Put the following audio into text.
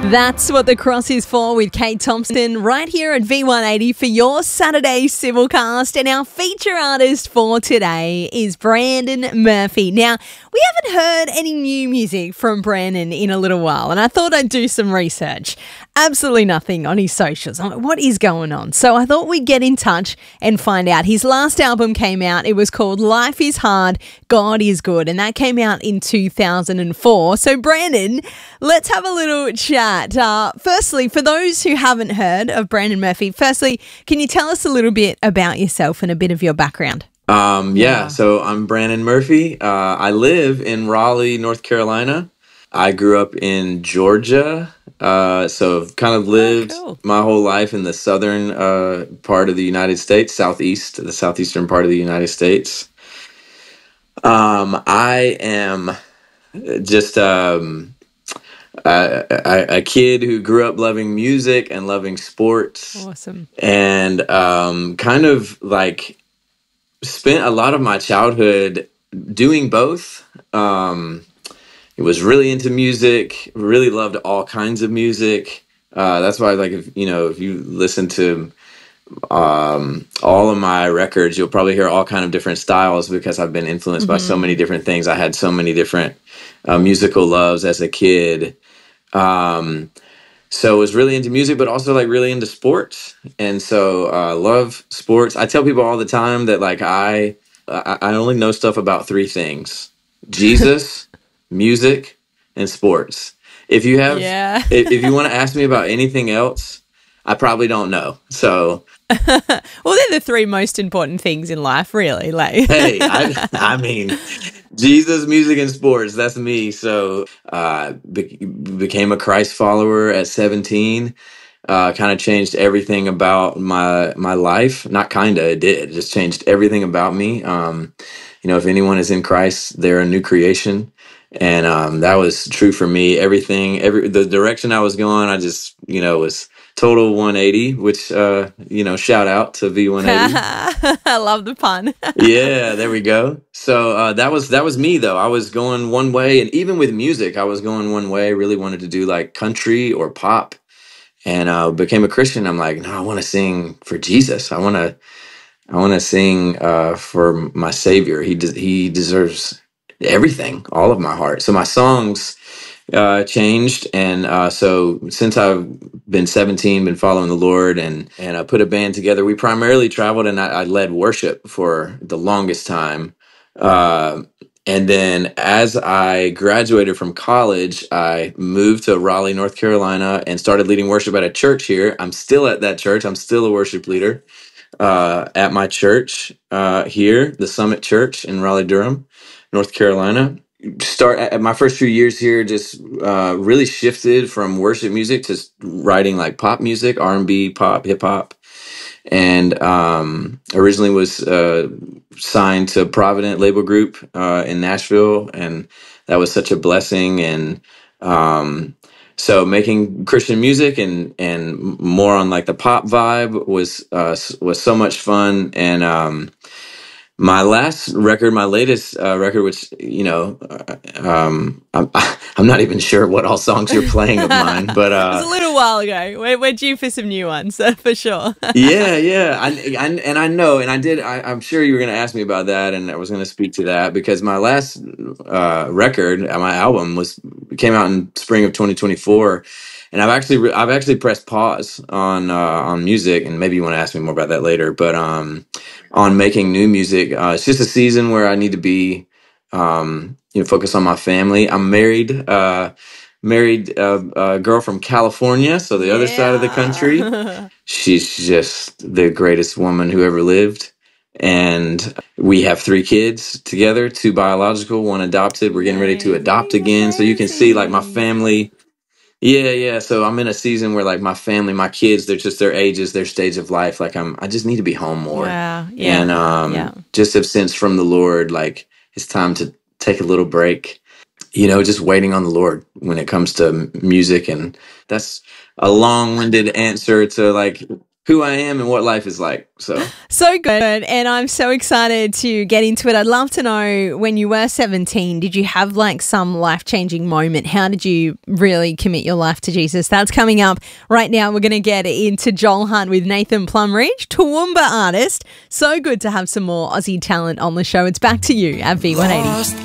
That's what the cross is for with Kate Thompson right here at V180 for your Saturday Civilcast. And our feature artist for today is Brandon Murphy. Now, we haven't heard any new music from Brandon in a little while, and I thought I'd do some research. Absolutely nothing on his socials. I'm like, what is going on? So I thought we'd get in touch and find out. His last album came out. It was called Life is Hard, God is Good, and that came out in 2004. So Brandon, let's have a little chat. Firstly, for those who haven't heard of Brandon Murphy, can you tell us a little bit about yourself and a bit of your background? So I'm Brandon Murphy. I live in Raleigh, North Carolina. I grew up in Georgia, so I've kind of lived my whole life in the southern part of the United States, the southeastern part of the United States. I am just a kid who grew up loving music and loving sports. Awesome. And kind of like spent a lot of my childhood doing both. It was really into music, really loved all kinds of music. That's why, like, if you listen to all of my records, you'll probably hear all kind of different styles because I've been influenced by so many different things. I had so many different musical loves as a kid. So I was really into music, but also like really into sports. And so love sports. I tell people all the time that like I only know stuff about three things: Jesus, music, and sports. If you have, if you want to ask me about anything else, I probably don't know. So, well, they're the three most important things in life, really. Like, hey, I mean, Jesus, music, and sports. That's me. So, became a Christ follower at 17. Kind of changed everything about my life. Not kinda, it did. It just changed everything about me. If anyone is in Christ, they're a new creation. And that was true for me. The direction I was going, I just, was total 180, which, shout out to V180. I love the pun. Yeah, there we go. So that was me, though. I was going one way. And even with music, I was going one way. Really wanted to do like country or pop. And became a Christian. I'm like, no, I want to sing for Jesus. I want to sing for my Savior. He deserves everything, all of my heart. So my songs changed, and so since I've been 17, been following the Lord, and I put a band together. We primarily traveled, and I led worship for the longest time. And then as I graduated from college, I moved to Raleigh, North Carolina, and started leading worship at a church here. I'm still at that church. I'm still a worship leader at my church here, the Summit Church in Raleigh-Durham, North Carolina. Start at my first few years here, just really shifted from worship music to writing like pop music, R&B, pop, hip hop. And originally was signed to Provident Label Group in Nashville, and that was such a blessing. And so making Christian music and more on like the pop vibe was so much fun. And my latest record, which I'm not even sure what all songs you're playing of mine, but it was a little while ago. We're due for some new ones, for sure. yeah. I know, and I'm sure you were going to ask me about that, and I was going to speak to that because my last record, my album, came out in spring of 2024. And I've actually pressed pause on music, and maybe you want to ask me more about that later. But on making new music, it's just a season where I need to be, focus on my family. I'm married a girl from California, so the other side of the country. She's just the greatest woman who ever lived. And we have 3 kids together, 2 biological, 1 adopted. We're getting ready to adopt again. So you can see like my family. Yeah. So I'm in a season where like my family, my kids, they're just their ages, their stage of life. Like I just need to be home more. Wow. Yeah. And just have sensed from the Lord, like it's time to take a little break. Just waiting on the Lord when it comes to music. And that's a long-winded answer to like who I am and what life is like. So good. And I'm so excited to get into it. I'd love to know, when you were 17, did you have like some life-changing moment? How did you really commit your life to Jesus? That's coming up right now. We're going to get into Joel Hunt with Nathan Plumridge, Toowoomba artist. So good to have some more Aussie talent on the show. It's back to you at V180.